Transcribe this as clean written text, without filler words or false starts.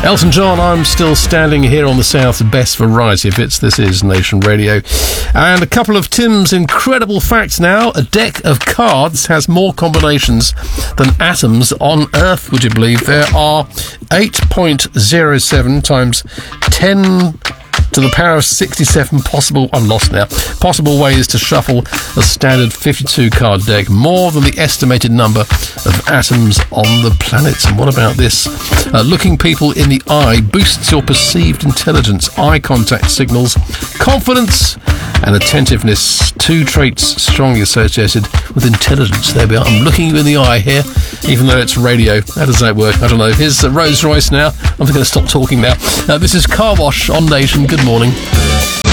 Elton John, I'm still standing here on the South's best variety of hits. This is Nation Radio. And a couple of Tim's incredible facts now. A deck of cards has more combinations than atoms on Earth, would you believe? There are 8.07 times 10 to the power of 67 possible ways to shuffle a standard 52 card deck, more than the estimated number of atoms on the planet. And what about this? Looking people in the eye boosts your perceived intelligence. Eye contact signals confidence and attentiveness, two traits strongly associated with intelligence. There we are. I'm looking you in the eye here, even though it's radio. How does that work? I don't know. Here's Rolls Royce now. I'm going to stop talking now. This is Car Wash on Nation. Good morning.